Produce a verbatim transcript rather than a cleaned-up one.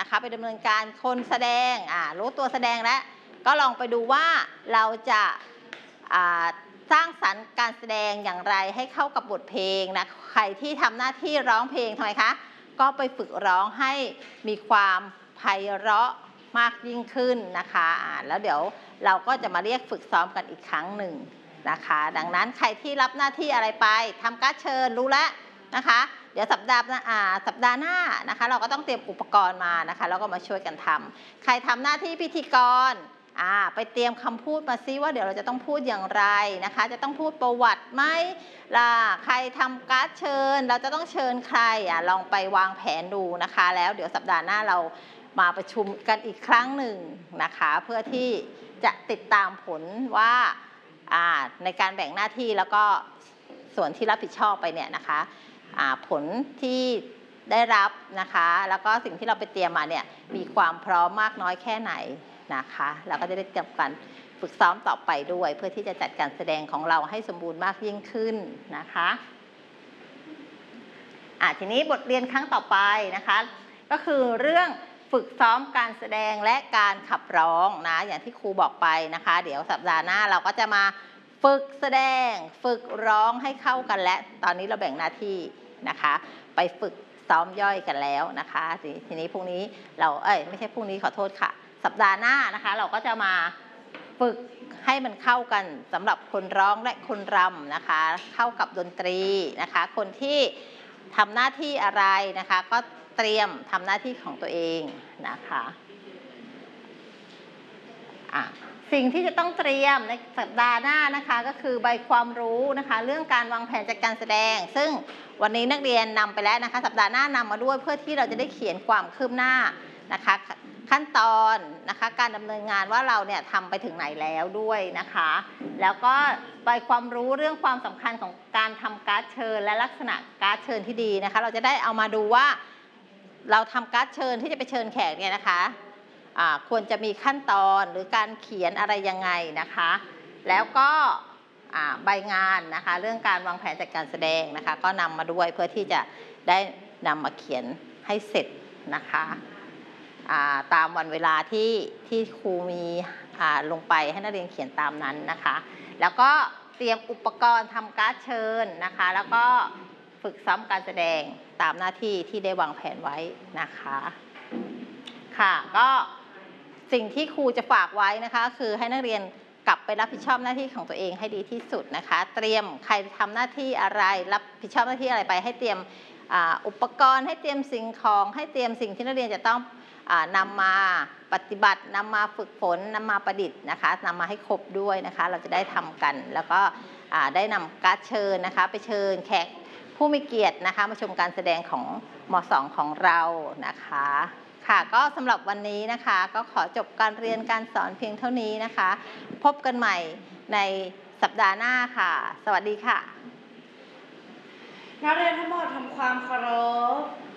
นะคะไปดำเนินการคนแสดงอ่ารู้ตัวแสดงแล้วก็ลองไปดูว่าเราจะอ่าสร้างสรรค์การแสดงอย่างไรให้เข้ากับบทเพลงนะใครที่ทำหน้าที่ร้องเพลงทำไมคะก็ไปฝึกร้องให้มีความไพเราะมากยิ่งขึ้นนะคะอ่าแล้วเดี๋ยวเราก็จะมาเรียกฝึกซ้อมกันอีกครั้งหนึ่งนะคะดังนั้นใครที่รับหน้าที่อะไรไปทำการ์ดเชิญรู้แล้วนะคะเดี๋ยวสัปดาห์อ่าสัปดาห์หน้านะคะเราก็ต้องเตรียมอุปกรณ์มานะคะแล้วก็มาช่วยกันทำใครทำหน้าที่พิธีกรอ่าไปเตรียมคำพูดมาซิว่าเดี๋ยวเราจะต้องพูดอย่างไรนะคะจะต้องพูดประวัติไหมล่ะใครทำการ์ดเชิญเราจะต้องเชิญใครอ่ะลองไปวางแผนดูนะคะแล้วเดี๋ยวสัปดาห์หน้าเรามาประชุมกันอีกครั้งหนึ่งนะคะเพื่อที่จะติดตามผลว่าในการแบ่งหน้าที่แล้วก็ส่วนที่รับผิดชอบไปเนี่ยนะคะผลที่ได้รับนะคะแล้วก็สิ่งที่เราไปเตรียมมาเนี่ยมีความพร้อมมากน้อยแค่ไหนนะคะเราก็จะได้เตรียมการฝึกซ้อมต่อไปด้วยเพื่อที่จะจัดการแสดงของเราให้สมบูรณ์มากยิ่งขึ้นนะคะอ่ะทีนี้บทเรียนครั้งต่อไปนะคะก็คือเรื่องฝึกซ้อมการแสดงและการขับร้องนะอย่างที่ครูบอกไปนะคะเดี๋ยวสัปดาห์หน้าเราก็จะมาฝึกแสดงฝึกร้องให้เข้ากันและตอนนี้เราแบ่งหน้าที่นะคะไปฝึกซ้อมย่อยกันแล้วนะคะทีนี้พรุ่งนี้เราเอ้ยไม่ใช่พรุ่งนี้ขอโทษค่ะสัปดาห์หน้านะคะเราก็จะมาฝึกให้มันเข้ากันสำหรับคนร้องและคนรำนะคะเข้ากับดนตรีนะคะคนที่ทำหน้าที่อะไรนะคะก็เตรียมทำหน้าที่ของตัวเองนะคะอ่ะสิ่งที่จะต้องเตรียมในสัปดาห์หน้านะคะก็คือใบความรู้นะคะเรื่องการวางแผนจัดการแสดงซึ่งวันนี้นักเรียนนำไปแล้วนะคะสัปดาห์หน้านำมาด้วยเพื่อที่เราจะได้เขียนความคืบหน้านะคะขั้นตอนนะคะการดำเนินงานว่าเราเนี่ยทำไปถึงไหนแล้วด้วยนะคะแล้วก็ใบความรู้เรื่องความสำคัญของการทำการ์ดเชิญและลักษณะการ์ดเชิญที่ดีนะคะเราจะได้เอามาดูว่าเราทำการ์ดเชิญที่จะไปเชิญแขกเนี่ยนะคะควรจะมีขั้นตอนหรือการเขียนอะไรยังไงนะคะแล้วก็ใบงานนะคะเรื่องการวางแผนจัดการแสดงนะคะก็นำมาด้วยเพื่อที่จะได้นำมาเขียนให้เสร็จนะคะตามวันเวลาที่ที่ครูมีลงไปให้นักเรียนเขียนตามนั้นนะคะแล้วก็เตรียมอุปกรณ์ทำการ์ดเชิญนะคะแล้วก็ฝึกซ้อมการแสดงตามหน้าที่ที่ได้วางแผนไว้นะคะค่ะก็สิ่งที่ครูจะฝากไว้นะคะคือให้นักเรียนกลับไปรับผิดชอบหน้าที่ของตัวเองให้ดีที่สุดนะคะเตรียมใครทำหน้าที่อะไรรับผิดชอบหน้าที่อะไรไปให้เตรียมอุปกรณ์ให้เตรียมสิ่งของให้เตรียมสิ่งที่นักเรียนจะต้องนำมาปฏิบัตินำมาฝึกฝนนำมาประดิษฐ์นะคะนำมาให้ครบด้วยนะคะเราจะได้ทำกันแล้วก็ได้นำการ์ดเชิญนะคะไปเชิญแขกผู้มีเกียรตินะคะมาชมการแสดงของม.สอง ของเรานะคะค่ะก็สำหรับวันนี้นะคะก็ขอจบการเรียนการสอนเพียงเท่านี้นะคะพบกันใหม่ในสัปดาห์หน้าค่ะสวัสดีค่ะนักเรียนทั้งหมดทำความเคารพ